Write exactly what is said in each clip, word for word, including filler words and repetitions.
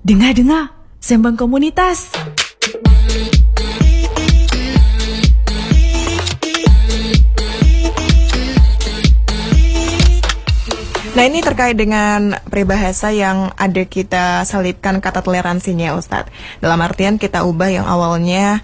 Dengar-dengar, sembang komunitas. Nah, ini terkait dengan peribahasa yang ada kita selipkan kata toleransinya, Ustadz. Dalam artian kita ubah yang awalnya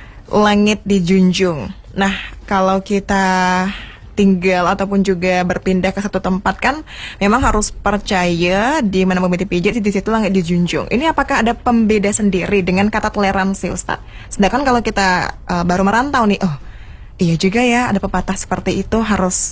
langit dijunjung. Nah, kalau kita tinggal ataupun juga berpindah ke satu tempat kan memang harus percaya di mana bumi dipijit di situ langit dijunjung. Ini apakah ada pembeda sendiri dengan kata toleransi, Ustadz? Sedangkan kalau kita uh, baru merantau nih, oh iya juga ya ada pepatah seperti itu, harus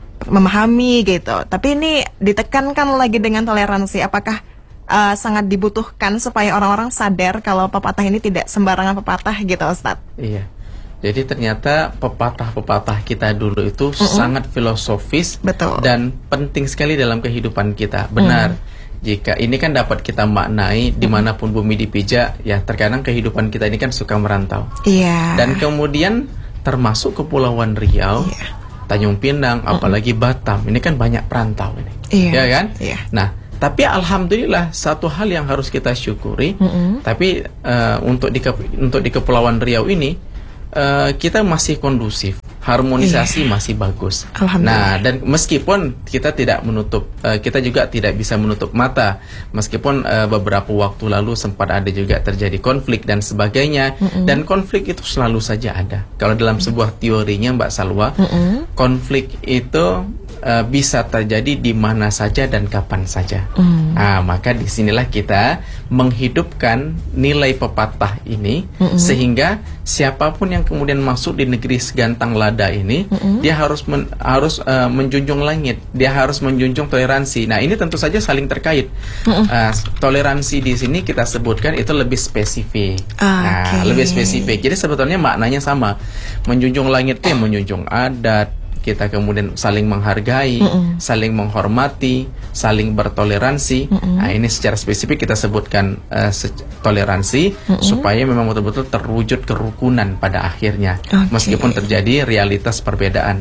memahami gitu. Tapi ini ditekankan lagi dengan toleransi. Apakah uh, sangat dibutuhkan supaya orang-orang sadar kalau pepatah ini tidak sembarangan pepatah gitu, Ustadz? Iya. Jadi ternyata pepatah-pepatah kita dulu itu mm-hmm. sangat filosofis. Betul. Dan penting sekali dalam kehidupan kita. Benar. Mm. Jika ini kan dapat kita maknai mm. dimanapun bumi dipijak, ya terkadang kehidupan kita ini kan suka merantau. Iya. Dan kemudian termasuk Kepulauan Riau, yeah. Tanjung Pinang, mm-hmm. apalagi Batam. Ini kan banyak perantau ini. Iya. Ya kan? Iya. Nah, tapi alhamdulillah satu hal yang harus kita syukuri. Mm-hmm. Tapi uh, untuk di untuk di Kepulauan Riau ini Uh, kita masih kondusif, harmonisasi iya. masih bagus. Nah, dan meskipun kita tidak menutup, uh, kita juga tidak bisa menutup mata, meskipun uh, beberapa waktu lalu sempat ada juga terjadi konflik dan sebagainya, mm-hmm. dan konflik itu selalu saja ada. Kalau dalam mm-hmm. sebuah teorinya, Mbak Salwa, mm-hmm. konflik itu uh, bisa terjadi di mana saja dan kapan saja. Mm. Nah, maka disinilah kita menghidupkan nilai pepatah ini, mm-hmm. sehingga siapapun yang kemudian masuk di negeri segantang lada ini, mm-hmm. dia harus men, harus uh, menjunjung langit, dia harus menjunjung toleransi. Nah, ini tentu saja saling terkait. Mm-hmm. uh, toleransi di sini kita sebutkan itu lebih spesifik. Ah, nah, okay. lebih spesifik. Jadi sebetulnya maknanya sama. Menjunjung langit itu yang menjunjung adat, kita kemudian saling menghargai, mm-mm. saling menghormati, saling bertoleransi. Mm-mm. Nah, ini secara spesifik kita sebutkan uh, toleransi, mm-mm. supaya memang betul-betul terwujud kerukunan pada akhirnya, okay. meskipun terjadi realitas perbedaan.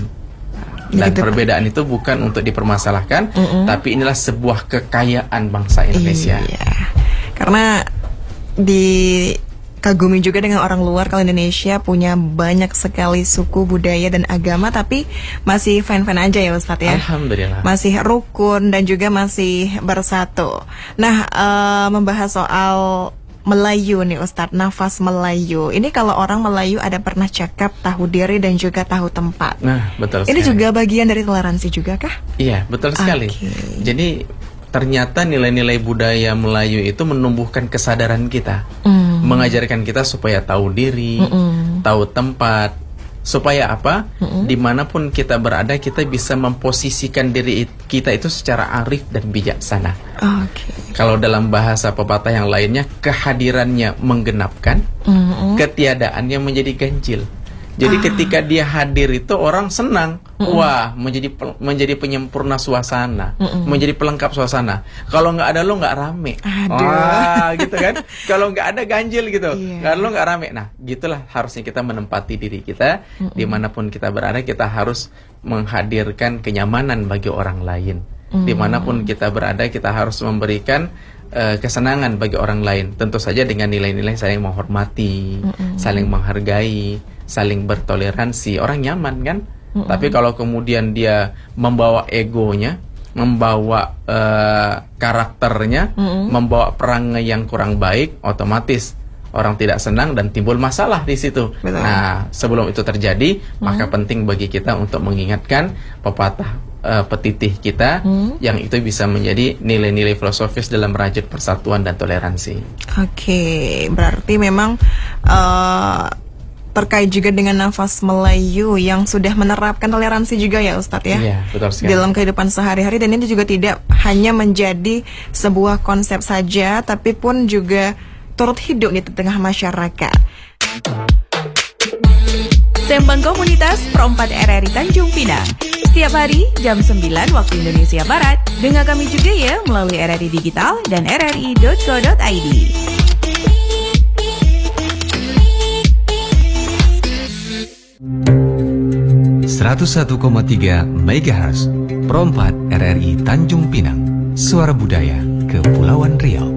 Dan gitu. Perbedaan itu bukan untuk dipermasalahkan, mm-mm. tapi inilah sebuah kekayaan bangsa Indonesia. Iya. Karena di kagumi juga dengan orang luar kalau Indonesia punya banyak sekali suku, budaya, dan agama, tapi masih fine-fine aja ya, Ustadz ya. Alhamdulillah. Masih rukun dan juga masih bersatu. Nah, uh, membahas soal Melayu nih, Ustadz, nafas Melayu. Ini kalau orang Melayu ada pernah cakap, tahu diri dan juga tahu tempat. Nah, betul sekali. Ini juga bagian dari toleransi juga kah? Iya, betul sekali. Okay. Jadi ternyata nilai-nilai budaya Melayu itu menumbuhkan kesadaran kita, mm. mengajarkan kita supaya tahu diri, mm-mm. tahu tempat, supaya apa? Mm-mm. Dimanapun kita berada, kita bisa memposisikan diri kita itu secara arif dan bijaksana. Okay. Kalau dalam bahasa pepatah yang lainnya, kehadirannya menggenapkan, mm-mm. ketiadaannya menjadi ganjil. Jadi ah. ketika dia hadir itu orang senang, mm-mm. wah menjadi menjadi penyempurna suasana, mm-mm. menjadi pelengkap suasana. Kalau nggak ada lo nggak rame, Aduh. wah gitu kan? Kalau nggak ada ganjil gitu, yeah. kalau nggak rame. Nah, gitulah harusnya kita menempati diri kita, mm-mm. dimanapun kita berada, kita harus menghadirkan kenyamanan bagi orang lain. Mm. Dimanapun kita berada, kita harus memberikan uh, kesenangan bagi orang lain. Tentu saja dengan nilai-nilai saling menghormati, mm-mm. saling menghargai, saling bertoleransi, orang nyaman kan. Mm-hmm. Tapi kalau kemudian dia membawa egonya, membawa uh, karakternya, mm-hmm. membawa perangai yang kurang baik, otomatis orang tidak senang dan timbul masalah di situ. Betul. Nah, sebelum itu terjadi, mm-hmm. maka penting bagi kita untuk mengingatkan pepatah uh, petitih kita, mm-hmm. yang itu bisa menjadi nilai-nilai filosofis dalam merajut persatuan dan toleransi. Oke, okay, berarti memang uh, terkait juga dengan nafas Melayu yang sudah menerapkan toleransi juga ya, Ustadz ya. Iya, betul sekali. Dalam kehidupan sehari-hari, dan ini juga tidak hanya menjadi sebuah konsep saja, tapi pun juga turut hidup di tengah masyarakat. Sembang Komunitas Perempat R R I Tanjung Pinang. Setiap hari jam sembilan waktu Indonesia Barat. Dengar kami juga ya melalui R R I Digital dan r r i dot co dot i d. seratus satu koma tiga megahertz Perempat R R I Tanjung Pinang, suara budaya Kepulauan Riau.